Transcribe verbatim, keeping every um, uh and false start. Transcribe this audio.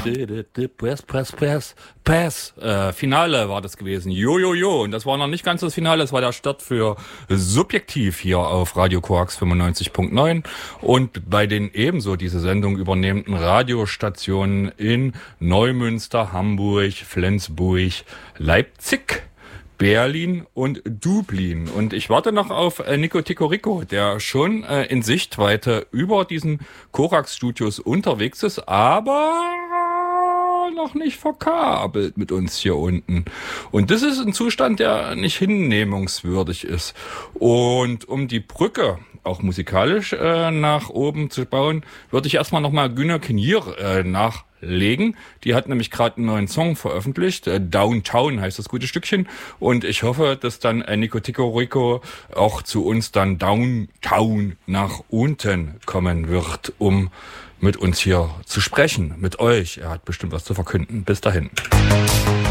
Press, Press, Press, Pass. Äh, Finale war das gewesen. Jo, jo, jo. Und das war noch nicht ganz das Finale. Das war der Start für Subjektiv hier auf Radio Koax fünfundneunzig Komma neun. Und bei den ebenso diese Sendung übernehmenden Radiostationen in Neumünster, Hamburg, Flensburg, Leipzig, Berlin und Dublin. Und ich warte noch auf äh, Nico Ticorico, der schon äh, in Sichtweite über diesen Korax-Studios unterwegs ist, aber noch nicht verkabelt mit uns hier unten. Und das ist ein Zustand, der nicht hinnehmungswürdig ist. Und um die Brücke auch musikalisch äh, nach oben zu bauen, würde ich erstmal nochmal Günner Kinir äh, nachlegen. Die hat nämlich gerade einen neuen Song veröffentlicht. Äh, Downtown heißt das gute Stückchen. Und ich hoffe, dass dann äh, Nico Ticorico auch zu uns dann Downtown nach unten kommen wird, um mit uns hier zu sprechen, mit euch. Er hat bestimmt was zu verkünden. Bis dahin.